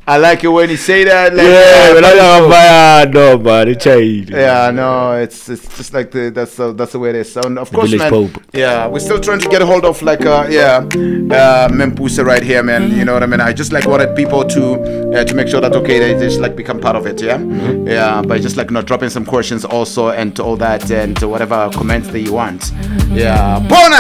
I like it when you say that. Like, Yeah, we're not gonna buy no, man. It's child. yeah, no, it's just like that's the way it is. So of The course, village man. pope. Yeah, we're still trying to get a hold of like Mempusa right here, man. You know what I mean? I just like wanted people to make sure that okay, they just like become part of it, yeah, yeah, by just like not dropping some questions also and all that and whatever comments that you want. Yeah, Bona